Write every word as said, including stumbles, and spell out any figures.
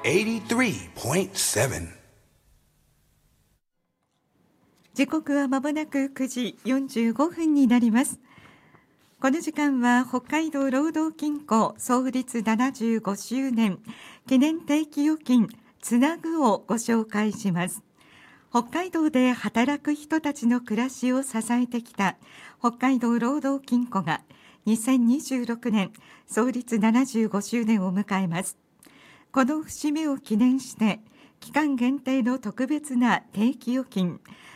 はちじゅうさんてんなな。 時刻はまもなくくじよんじゅうごふんになります。この時間は北海道労働金庫創立ななじゅうごしゅうねん記念定期預金つなぐをご紹介します。北海道で働く人たちの暮らしを支えてきた北海道労働金庫がにせんにじゅうろくねん創立ななじゅうごしゅうねんを迎えます。この節目を記念して期間限定の特別な定期預金